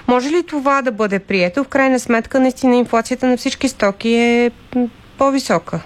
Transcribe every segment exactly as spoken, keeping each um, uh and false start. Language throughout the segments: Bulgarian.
Може ли това да бъде прието? В крайна сметка, наистина инфлацията на всички стоки е по-висока.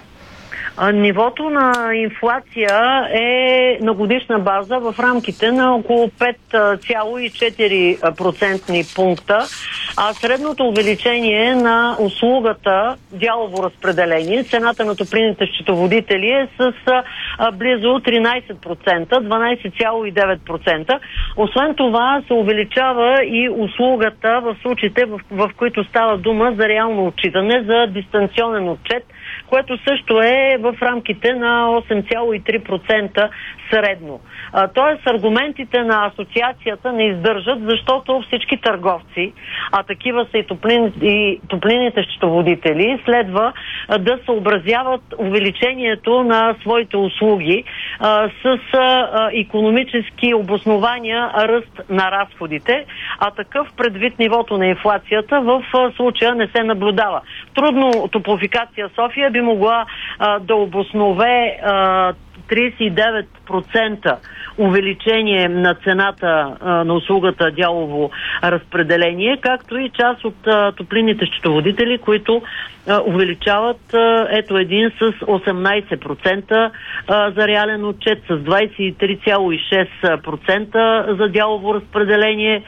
Нивото на инфлация е на годишна база в рамките на около пет цяло и четири процентни пункта, а средното увеличение на услугата дялово разпределение, цената на топлинните счетоводители е с близо тринайсет процента, дванайсет цяло и девет процента. Освен това се увеличава и услугата в случаите, в, в които става дума за реално отчитане, за дистанционен отчет, което също е в рамките на осем цяло и три процента средно. А, тоест аргументите на асоциацията не издържат, защото всички търговци, а такива са и, топлин, и топлинните счетоводители, следва а, да съобразяват увеличението на своите услуги а, с а, икономически обоснования ръст на разходите, а такъв предвид нивото на инфлацията в а, случая не се наблюдава. Трудно Топлофикация София би могла а, да обоснове а, трийсет и девет процента увеличение на цената а, на услугата дялово разпределение, както и част от а, топлинните счетоводители, които а, увеличават а, ето един с осемнайсет процента а, за реален отчет, с двайсет и три цяло и шест процента за дялово разпределение,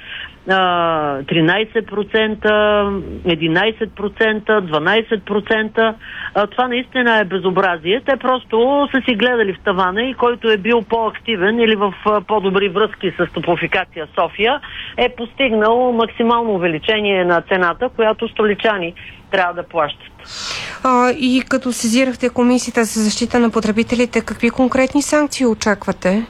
тринайсет процента, единайсет процента, дванайсет процента. Това наистина е безобразие. Те просто са си гледали в тавана и който е бил по-активен или в по-добри връзки с Топлофикация София е постигнал максимално увеличение на цената, която столичани трябва да плащат. А, и като сезирахте Комисията за защита на потребителите, какви конкретни санкции очаквате?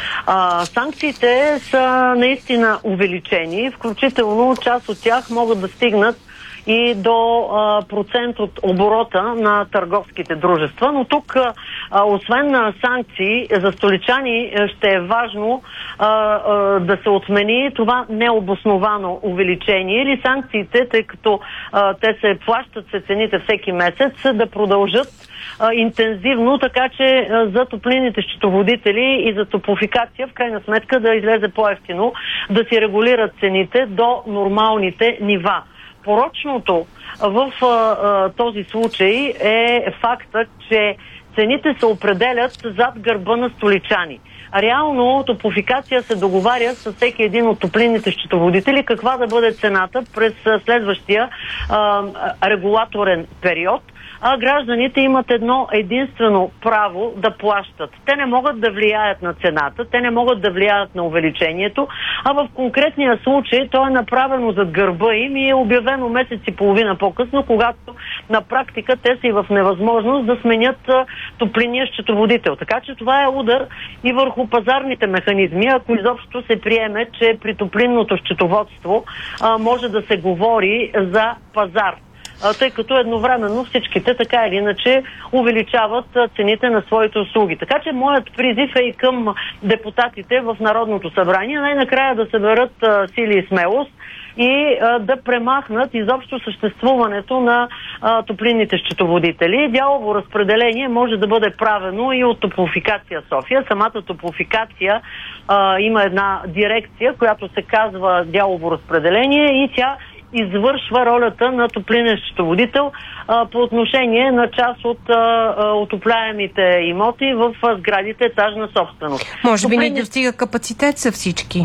А, санкциите са наистина увеличени, включително част от тях могат да стигнат и до а, процент от оборота на търговските дружества. Но тук, а, освен на санкции, за столичани ще е важно а, а, да се отмени това необосновано увеличение или санкциите, тъй като а, те се плащат се цените всеки месец, да продължат а, интензивно, така че а, за топлинните счетоводители и за Топлофикация в крайна сметка да излезе по-евтино, да си регулират цените до нормалните нива. Порочното в а, а, този случай е факта, че цените се определят зад гърба на столичани. Реално Топлофикация се договаря с всеки един от топлинните счетоводители каква да бъде цената през следващия а, регулаторен период, а гражданите имат едно единствено право да плащат. Те не могат да влияят на цената, те не могат да влияят на увеличението, а в конкретния случай то е направено зад гърба им и е обявено месец и половина по-късно, когато на практика те са и в невъзможност да сменят топлинния счетоводител. Така че това е удар и върху пазарните механизми, ако изобщо се приеме, че при топлинното счетоводство а, може да се говори за пазар. Тъй като едновременно всичките така или иначе увеличават цените на своите услуги. Така че моят призив е и към депутатите в Народното събрание най-накрая да съберат сили и смелост и а, да премахнат изобщо съществуването на а, топлинните счетоводители. Дялово разпределение може да бъде правено и от Топлофикация София. Самата Топлофикация а, има една дирекция, която се казва дялово разпределение и тя извършва ролята на топлинен счетоводител а, по отношение на част от а, отопляемите имоти в а, сградите етажна собственост. Може Топлин... би не достига капацитет за всички.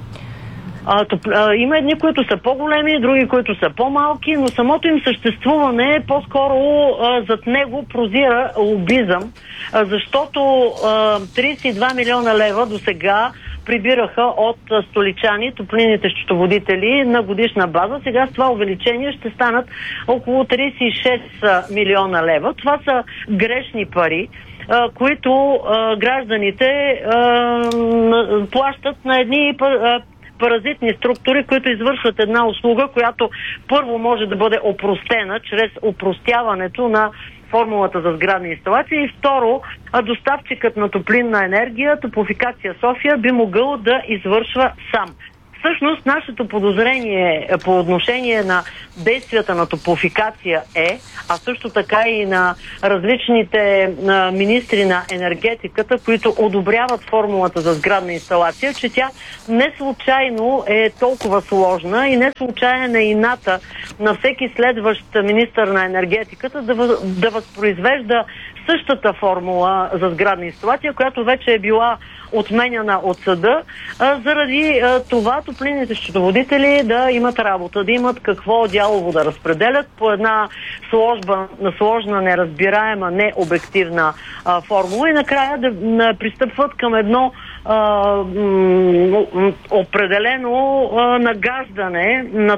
А, топ... а, има едни, които са по-големи, други, които са по-малки, но самото им съществуване по-скоро а, зад него прозира лобизъм, а, защото а, трийсет и два милиона лева до сега прибираха от столичани топлинните счетоводители на годишна база. Сега с това увеличение ще станат около трийсет и шест милиона лева. Това са грешни пари, които гражданите плащат на едни паразитни структури, които извършват една услуга, която първо може да бъде опростена чрез опростяването на формулата за сградни инсталации и второ, доставчикът на топлинна енергия, Топлофикация София, би могъл да извършва сам. всъщност нашето подозрение по отношение на действията на Топлофикация е, а също така и на различните а, министри на енергетиката, които одобряват формулата за сградна инсталация, че тя не случайно е толкова сложна и не случайно е ината на всеки следващ министър на енергетиката да, въз, да възпроизвежда същата формула за сградна инсталация, която вече е била отменяна от съда, а, заради а, това топлинните счетоводители да имат работа, да имат какво дялово да разпределят по една сложба, сложна, неразбираема, необективна а, формула и накрая да, да пристъпват към едно а, м- определено а, нагаждане на